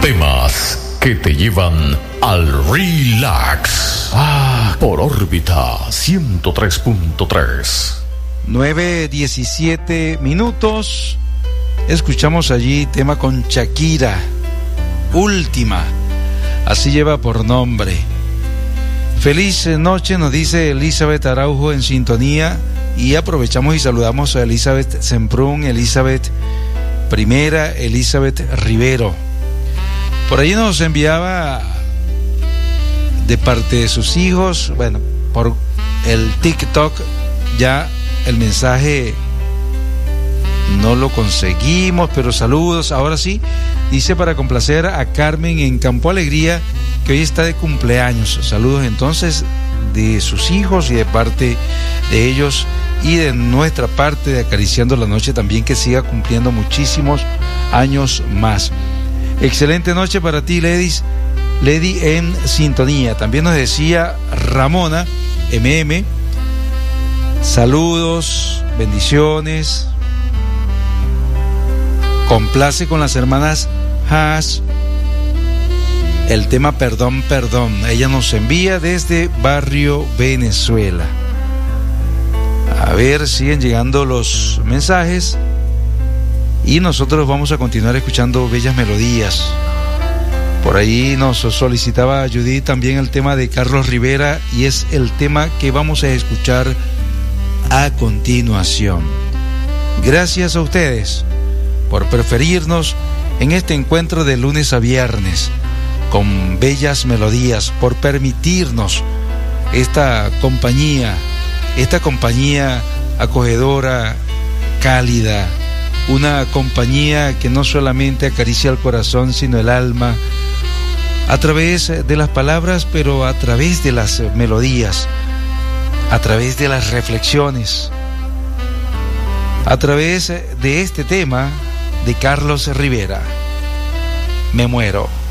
Temas que te llevan al relax. Por órbita 103.3. 9:17 minutos. Escuchamos allí tema con Shakira, Última. Así lleva por nombre. Feliz noche, nos dice Elizabeth Araujo en sintonía. Y aprovechamos y saludamos a Elizabeth Semprún, Elizabeth Primera, Elizabeth Rivero. Por ahí nos enviaba de parte de sus hijos, bueno, por el TikTok ya el mensaje no lo conseguimos, pero saludos, ahora sí, dice para complacer a Carmen en Campo Alegría, que hoy está de cumpleaños. Saludos entonces de sus hijos y de parte de ellos y de nuestra parte de Acariciando la Noche también, que siga cumpliendo muchísimos años más. Excelente noche para ti, Lady en sintonía. También nos decía Ramona MM, saludos, bendiciones, complace con las hermanas Haas el tema Perdón, Perdón. Ella nos envía desde Barrio Venezuela. A ver, siguen llegando los mensajes y nosotros vamos a continuar escuchando bellas melodías. Por ahí nos solicitaba Judith también el tema de Carlos Rivera y es el tema que vamos a escuchar a continuación. Gracias a ustedes por preferirnos en este encuentro de lunes a viernes con bellas melodías, por permitirnos esta compañía acogedora, cálida, una compañía que no solamente acaricia el corazón, sino el alma, a través de las palabras, pero a través de las melodías, a través de las reflexiones, a través de este tema de Carlos Rivera, Me Muero.